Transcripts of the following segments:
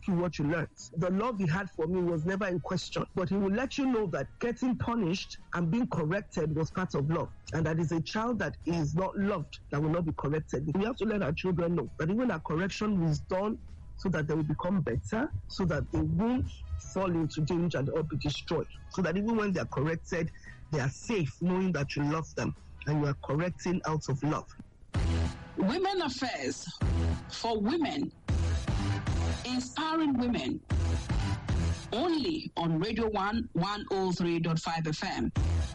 you what you learned. The love he had for me was never in question, but he will let you know that getting punished and being corrected was part of love, and that is a child that is not loved that will not be corrected. We have to let our children know that even our correction is done so that they will become better, so that they won't fall into danger and or be destroyed, so that even when they are corrected, they are safe knowing that you love them and you are correcting out of love. Women Affairs for women, inspiring women, only on Radio 1 103.5 FM.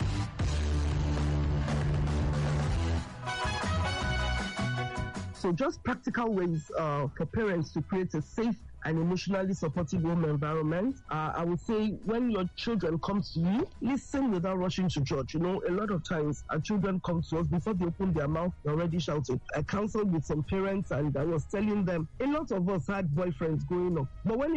So just practical ways for parents to create a safe and emotionally supportive home environment. I would say when your children come to you, listen without rushing to judge. You know, a lot of times our children come to us, before they open their mouth, they're already shouting. I counseled with some parents and I was telling them, a lot of us had boyfriends growing up. But when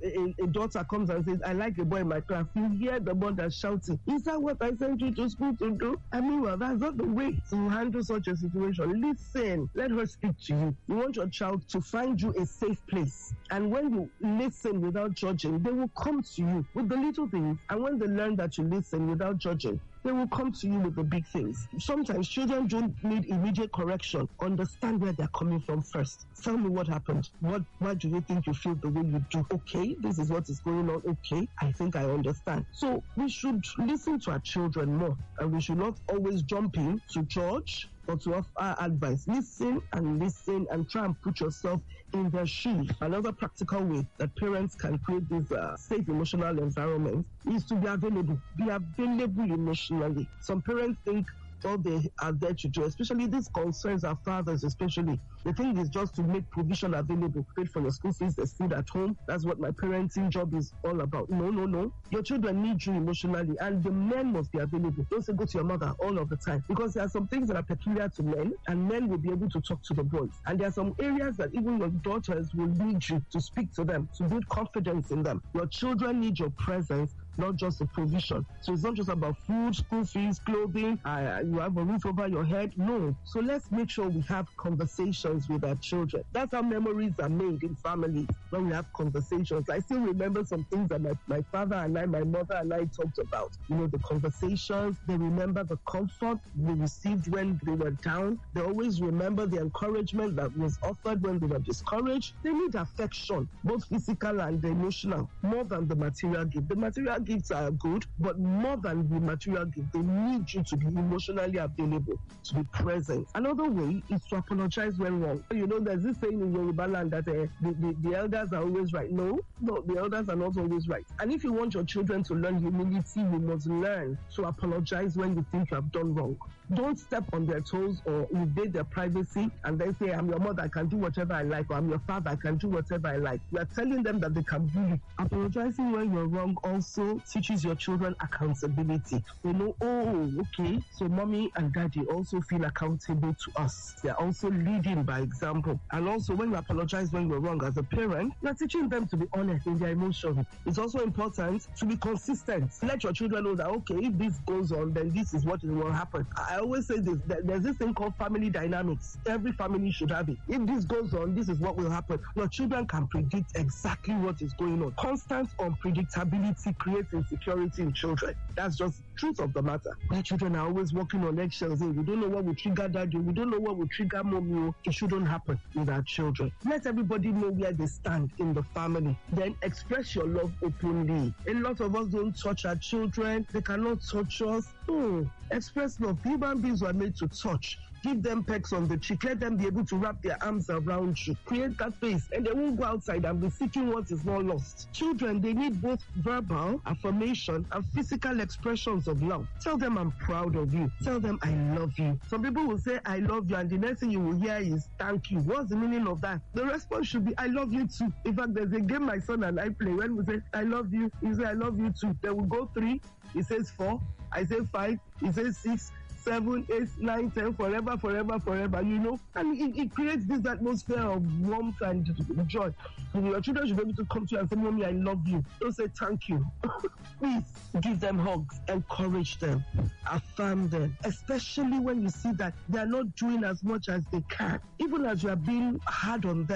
a daughter comes and says, I like a boy in my class, you hear the mother shouting, is that what I sent you to school to do? I mean, well, that's not the way to handle such a situation. Listen, let her speak to you. You want your child to find you a safe place. And when you listen without judging, they will come to you with the little things. And when they learn that you listen without judging, they will come to you with the big things. Sometimes children don't need immediate correction. Understand where they're coming from first. Tell me what happened. Why do you think you feel the way you do? Okay, this is what is going on. Okay, I think I understand. So we should listen to our children more, and we should not always jump in to judge or to offer advice. Listen and try and put yourself in their shoes. Another practical way that parents can create this safe emotional environment is to be available. Be available emotionally. Some parents think all they are there to do, especially this concerns our fathers especially. The thing is just to make provision available. Pay for your school fees, there's food at home. That's what my parenting job is all about. No. Your children need you emotionally, and the men must be available. Don't say go to your mother all of the time, because there are some things that are peculiar to men, and men will be able to talk to the boys. And there are some areas that even your daughters will need you to speak to them, to build confidence in them. Your children need your presence, not just the provision. So it's not just about food, school fees, clothing, you have a roof over your head. No. So let's make sure we have conversations with our children. That's how memories are made in families, when we have conversations. I still remember some things that my father and I, my mother and I talked about. You know, the conversations. They remember the comfort we received when they were down. They always remember the encouragement that was offered when they were discouraged. They need affection, both physical and emotional, more than the material gift. The material gifts are good, but more than the material gift, they need you to be emotionally available, to be present. Another way is to apologize when wrong. You know, there's this saying in Yoruba land that the elders are always right. No, the elders are not always right. And if you want your children to learn humility, you must learn to apologize when you think you have done wrong. Don't step on their toes or invade their privacy and then say, I'm your mother, I can do whatever I like, or I'm your father, I can do whatever I like. You are telling them that they can bully. Apologizing when you're wrong also teaches your children accountability. They know, oh, okay, so mommy and daddy also feel accountable to us. They're also leading by example. And also, when you apologize when you're wrong as a parent, you're teaching them to be honest in their emotions. It's also important to be consistent. Let your children know that, okay, if this goes on, then this is what will happen. I always say this, there's this thing called family dynamics. Every family should have it. If this goes on, this is what will happen. Your children can predict exactly what is going on. Constant unpredictability creates insecurity in children. That's just the truth of the matter. My children are always walking on eggshells. We don't know what will trigger daddy. We don't know what will trigger mommy. It shouldn't happen with our children. Let everybody know where they stand in the family. Then express your love openly. A lot of us don't touch our children. They cannot touch us. Express love. Human beings were made to touch. Give them pecks on the cheek. Let them be able to wrap their arms around you. Create that face, and they won't go outside and be seeking what is not lost. Children, they need both verbal affirmation and physical expressions of love. Tell them I'm proud of you. Tell them I love you. Some people will say I love you, and the next thing you will hear is thank you. What's the meaning of that? The response should be I love you too. In fact, there's a game my son and I play. When we say I love you, he say I love you too. Then we go 3, he says 4, I say 5, he says 6, 7, 8, 9, 10, forever, you know. And it creates this atmosphere of warmth and joy. And your children should be able to come to you and say, Mommy, I love you. Don't say thank you. Please give them hugs, encourage them, affirm them, especially when you see that they are not doing as much as they can. Even as you are being hard on them,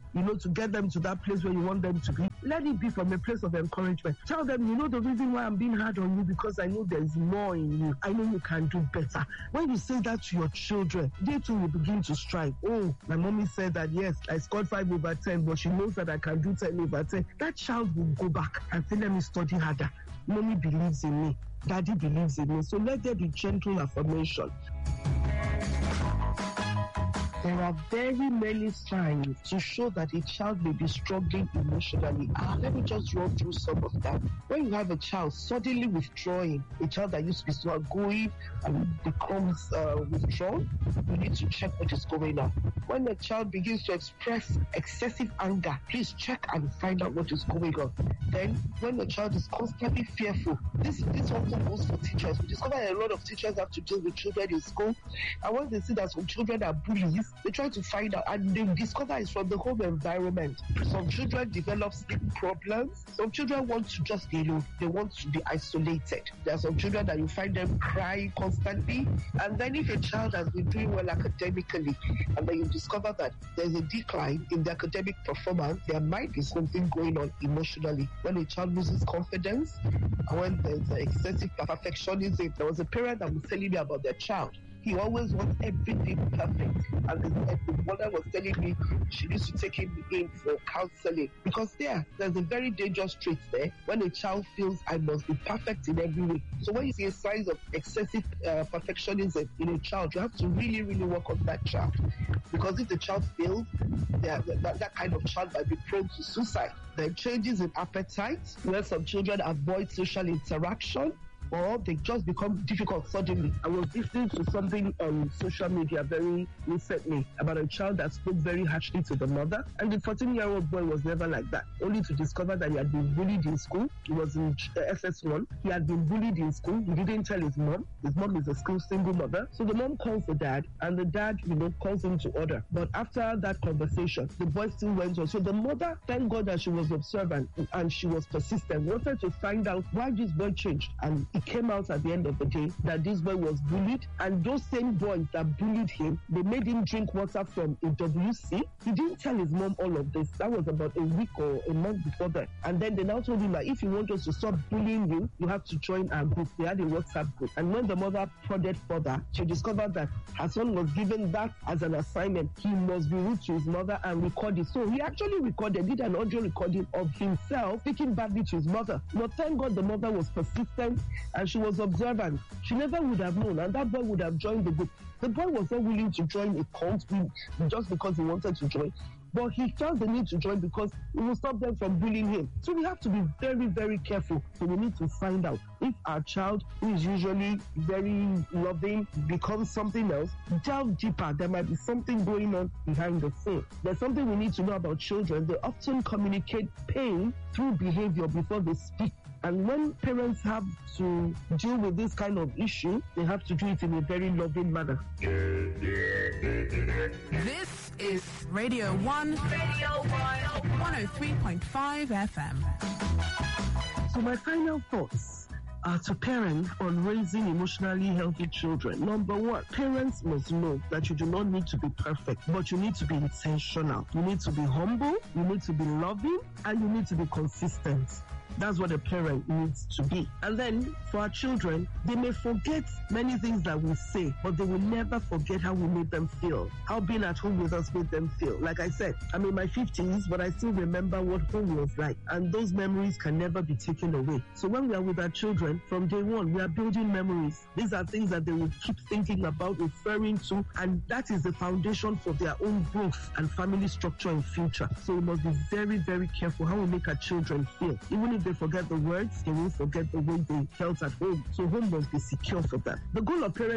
to get them to that place where you want them to be. Let it be from a place of encouragement. Tell them, the reason why I'm being hard on you because I know there's more in you. I know you can do better. When you say that to your children, they too will begin to strive. Oh, my mommy said that, yes, I scored 5 over 10, but she knows that I can do 10 over 10. That child will go back and say, let me study harder. Mommy believes in me. Daddy believes in me. So let there be gentle affirmation. There are very many signs to show that a child may be struggling emotionally. Let me just run through some of that. When you have a child suddenly withdrawing, a child that used to be so outgoing and becomes withdrawn, you need to check what is going on. When a child begins to express excessive anger, please check and find out what is going on. Then, when the child is constantly fearful, this also goes for teachers. We discover a lot of teachers have to deal with children in school, and when they see that some children are bullies, they try to find out, and they discover it's from the home environment. Some children develop sleep problems. Some children want to just be alone. They want to be isolated. There are some children that you find them crying constantly. And then if a child has been doing well academically, and then you discover that there's a decline in the academic performance, there might be something going on emotionally. When a child loses confidence, and when there's excessive perfectionism, there was a parent that was telling me about their child. He always wants everything perfect. And the mother was telling me she used to take him in for counseling. Because there's a very dangerous trait there when a child feels I must be perfect in every way. So when you see a signs of excessive perfectionism in a child, you have to really, really work on that child. Because if the child fails, that kind of child might be prone to suicide. There are changes in appetite, where some children avoid social interaction, or they just become difficult suddenly. I was listening to something on social media very recently about a child that spoke very harshly to the mother, and the 14-year-old boy was never like that, only to discover that he had been bullied in school. He was in SS1. He had been bullied in school. He didn't tell his mom. His mom is a school single mother. So the mom calls the dad, and the dad, calls him to order. But after that conversation, the boy still went on. So the mother, thank God that she was observant and she was persistent, wanted to find out why this boy changed. And it came out at the end of the day that this boy was bullied, and those same boys that bullied him, they made him drink water from a WC. He didn't tell his mom all of this. That was about a week or a month before that. And then they now told him that if you want us to stop bullying you, you have to join our group. They had a WhatsApp group. And when the mother prodded further, she discovered that her son was given that as an assignment. He must be rude to his mother and record it. So he actually did an audio recording of himself speaking badly to his mother. But thank God the mother was persistent and she was observant. She never would have known, and that boy would have joined the group. The boy was not willing to join a cult just because he wanted to join, but he felt the need to join because it will stop them from bullying him. So we have to be very, very careful. So we need to find out if our child, who is usually very loving, becomes something else. Delve deeper. There might be something going on behind the scene. There's something we need to know about children. They often communicate pain through behavior before they speak. And when parents have to deal with this kind of issue, they have to do it in a very loving manner. This is Radio 1, 103.5 FM. So my final thoughts are to parents on raising emotionally healthy children. Number one, parents must know that you do not need to be perfect, but you need to be intentional. You need to be humble, you need to be loving, and you need to be consistent. That's what a parent needs to be. And then for our children, they may forget many things that we say, but they will never forget how we made them feel, how being at home with us made them feel. Like I said, I'm in my 50s, but I still remember what home was like. And those memories can never be taken away. So when we are with our children, from day one, we are building memories. These are things that they will keep thinking about, referring to, and that is the foundation for their own growth and family structure in future. So we must be very, very careful how we make our children feel. Even if they forget the words, they won't forget the way they felt at home. So home must be secure for them. The goal of parents